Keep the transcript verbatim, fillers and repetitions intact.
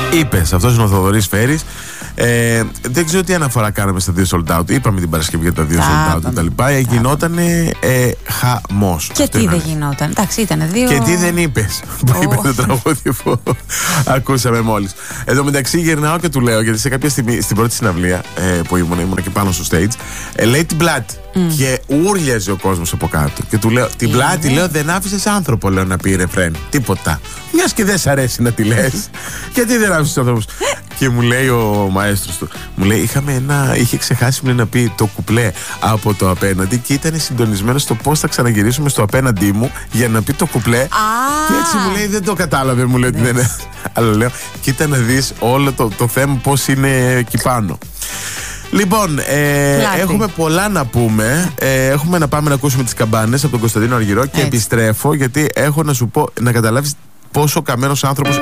Είπες, αυτός είναι ο Θοδωρής Φέρης. Ε, δεν ξέρω τι αναφορά κάναμε στα δύο sold out. Είπαμε την Παρασκευή για τα δύο sold out κτλ. Γινότανε ε, χαμός. Και τι δεν γινόταν. Εντάξει, ήταν δύο. Και τι δεν είπες που oh. είπε το τραγούδι που ακούσαμε μόλις. Εδώ μεταξύ γυρνάω και του λέω, γιατί σε κάποια στιγμή στην πρώτη συναυλία ε, που ήμουν, ήμουν και πάνω στο stage, ε, λέει την πλάτη. Mm. Και ούρλιαζε ο κόσμος από κάτω. Και του λέω, την πλάτη, λέω, δεν άφησες άνθρωπο, λέω, να πει ρεφρέν. Τίποτα. Μιας και δεν σ' αρέσει να τη λες, γιατί δεν άφησες ανθρώπους. Και μου λέει ο μαέστρος του, μου λέει, είχαμε ένα, είχε ξεχάσει μου να πει το κουπλέ από το απέναντι και ήταν συντονισμένο στο πώς θα ξαναγυρίσουμε στο απέναντί μου για να πει το κουπλέ. Ah. Και έτσι μου λέει, δεν το κατάλαβε, μου λέει ότι δεν είναι. Αλλά λέω, κοίτα να δεις όλο το, το θέμα πώς είναι εκεί πάνω. Λοιπόν, ε, έχουμε πολλά να πούμε. ε, Έχουμε να πάμε να ακούσουμε τις καμπάνες από τον Κωνσταντίνο Αργυρό. Και έτσι επιστρέφω, γιατί έχω να σου πω, να καταλάβεις πόσο καμένος άνθρωπος